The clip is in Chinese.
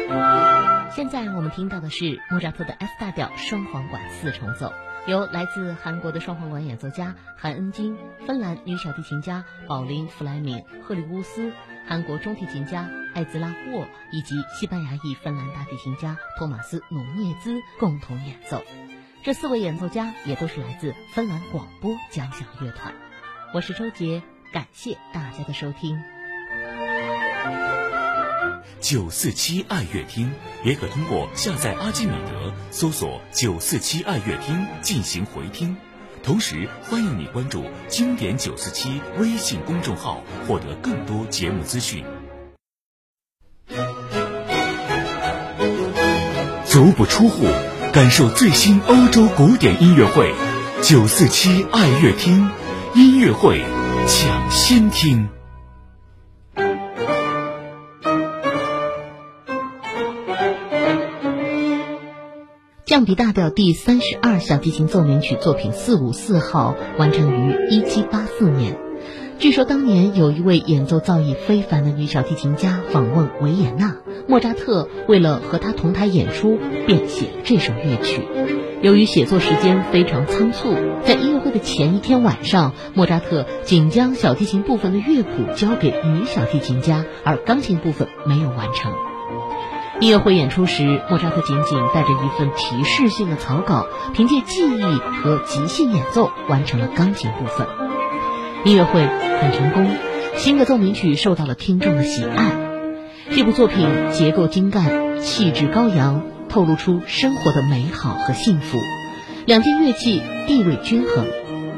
现在我们听到的是莫扎特的 F 大调双簧管四重奏，由来自韩国的双簧管演奏家韩恩金、芬兰女小提琴家保琳·弗莱明、赫里乌斯、韩国中提琴家艾兹拉·沃以及西班牙裔芬兰大提琴家托马斯·努涅兹共同演奏。这4位演奏家也都是来自芬兰广播交响乐团。我是周杰，感谢大家的收听。 947爱乐厅也可通过下载阿基米德搜索947爱乐厅进行回听，同时欢迎你关注经典947微信公众号，获得更多节目资讯。足不出户，感受最新欧洲古典音乐会，947爱乐厅音乐会抢先听。 降 B 大调第32小提琴奏鸣曲作品454号，完成于1784年。据说当年有一位演奏造诣非凡的女小提琴家访问维也纳，莫扎特为了和她同台演出，便写了这首乐曲。由于写作时间非常仓促，在音乐会的前一天晚上，莫扎特仅将小提琴部分的乐谱交给女小提琴家，而钢琴部分没有完成。音乐会演出时，莫扎特仅仅带着一份提示性的草稿，凭借记忆和即兴演奏完成了钢琴部分。音乐会很成功，新的奏鸣曲受到了听众的喜爱。这部作品结构精干，气质高扬，透露出生活的美好和幸福。两件乐器地位均衡，